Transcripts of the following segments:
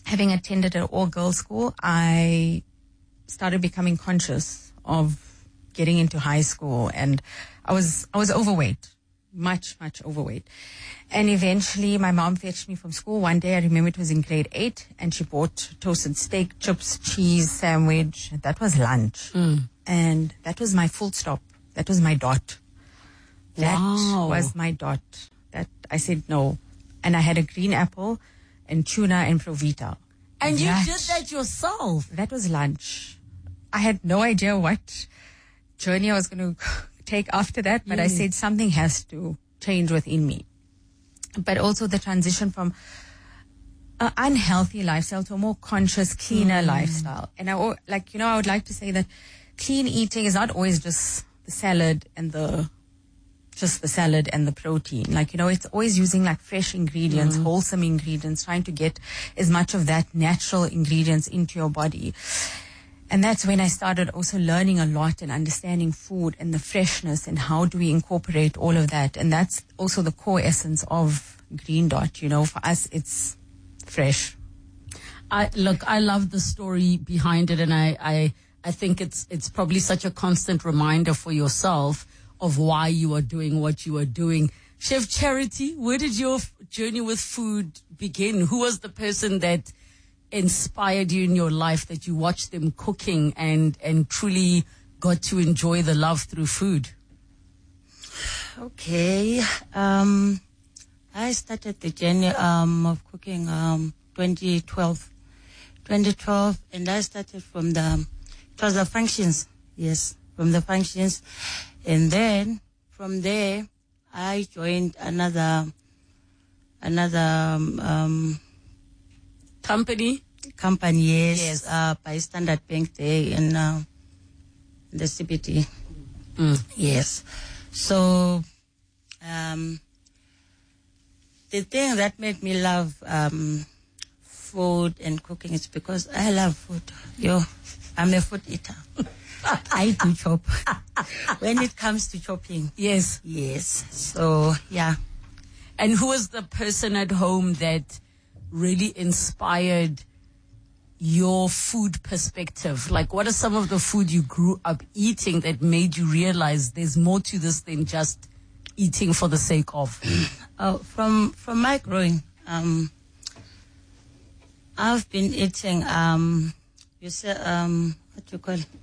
having attended an all-girls school, I started becoming conscious of getting into high school, and I was overweight, much overweight. And eventually my mom fetched me from school one day. I remember it was in grade 8, and she bought toasted steak, chips, cheese, sandwich. That was lunch. And that was my full stop. That was my dot. That was my dot. That I said no. And I had a green apple and tuna and Provita. And you did that yourself? That was lunch. I had no idea what journey I was going to take after that, but I said something has to change within me. But also the transition from an unhealthy lifestyle to a more conscious, cleaner lifestyle. And I would like to say that clean eating is not always just the salad and the protein. It's always using fresh ingredients, wholesome ingredients, trying to get as much of that natural ingredients into your body. And that's when I started also learning a lot and understanding food and the freshness and how do we incorporate all of that. And that's also the core essence of Green Dot. For us, it's fresh. I love the story behind it, and I think it's probably such a constant reminder for yourself of why you are doing what you are doing. Chef Charity, where did your journey with food begin? Who was the person that inspired you in your life, that you watched them cooking and truly got to enjoy the love through food? Okay. I started the journey of cooking 2012, and I started from the functions. Yes, from the functions. And then from there, I joined another company, yes. By Standard Bank there in the CBD. Yes. So, the thing that made me love food and cooking is because I love food. I'm a food eater. I do chop. When it comes to chopping. Yes. So, yeah. And who was the person at home that really inspired your food perspective? What are some of the food you grew up eating that made you realize there's more to this than just eating for the sake of? From my growing, I've been eating, what you call it?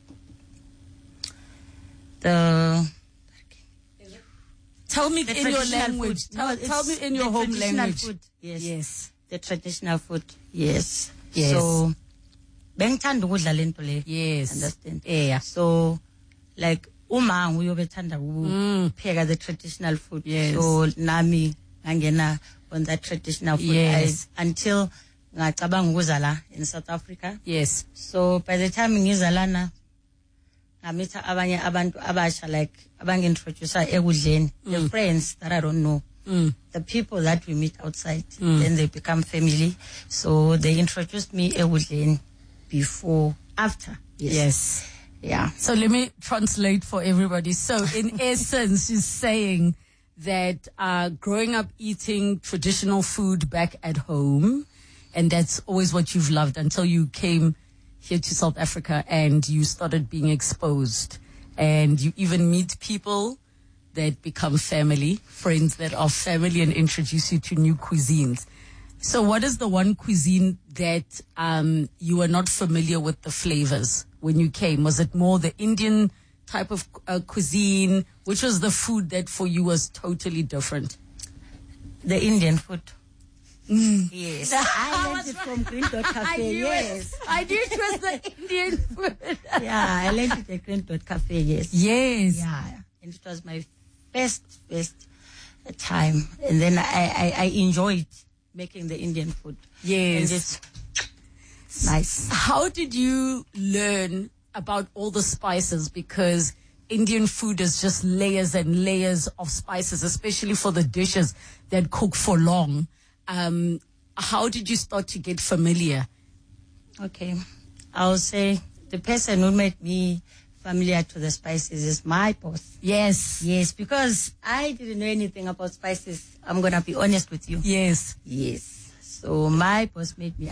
Tell me in your language. Tell me in your home language. Food. Yes. The traditional food. Yes. So, bengithanda ukudla lento le. Yes. Understand? Yeah. So, uma uyobethanda ukupheka the traditional food. Yes. So, nami ngangena on that traditional food. Yes. Until ngacabanga ukuza la in South Africa. Yes. So, by the time ngiza lana, ngamitha abanye abantu abasha abangintroduce ekudleni, the friends that I don't know, the people that we meet outside, then they become family. So they introduced me ekudleni before, after. Yes. Yeah. So let me translate for everybody. So in essence, she's saying that growing up eating traditional food back at home, and that's always what you've loved until you came here to South Africa and you started being exposed, and you even meet people that become family, friends that are family, and introduce you to new cuisines. So what is the one cuisine that you were not familiar with the flavors when you came? Was it more the Indian type of cuisine? Which was the food that for you was totally different? The Indian food. Yes. I learned it from Green Dot Cafe. Yes. I knew it was the Indian food. Yeah, I learned it at Green Dot Cafe. Yes. Yes. Yeah. And it was my first time. And then I enjoyed making the Indian food. Yes. And it's nice. How did you learn about all the spices? Because Indian food is just layers and layers of spices, especially for the dishes that cook for long. How did you start to get familiar? Okay. I'll say the person who made me familiar to the spices is my boss. Yes. Yes, because I didn't know anything about spices. I'm going to be honest with you. Yes. Yes. So my boss made me